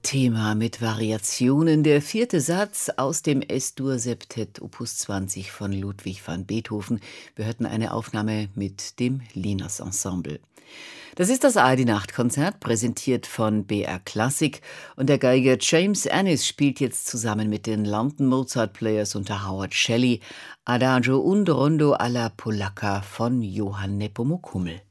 Thema mit Variationen, der vierte Satz aus dem S-Dur-Septett Opus 20 von Ludwig van Beethoven. Wir hörten eine Aufnahme mit dem Linas Ensemble. Das ist das ARD-Nachtkonzert, präsentiert von BR Classic. Und der Geiger James Annis spielt jetzt zusammen mit den London Mozart Players unter Howard Shelley Adagio und Rondo alla Polacca von Johann Nepomuk Hummel.